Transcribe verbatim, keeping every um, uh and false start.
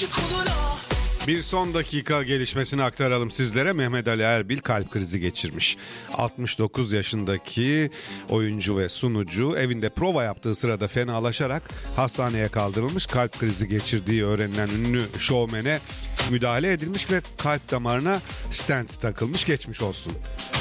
Bir son dakika gelişmesini aktaralım sizlere. Mehmet Ali Erbil kalp krizi geçirmiş. altmış dokuz yaşındaki oyuncu ve sunucu evinde prova yaptığı sırada fenalaşarak hastaneye kaldırılmış. Kalp krizi geçirdiği öğrenilen ünlü şovmene müdahale edilmiş ve kalp damarına stent takılmış. Geçmiş olsun.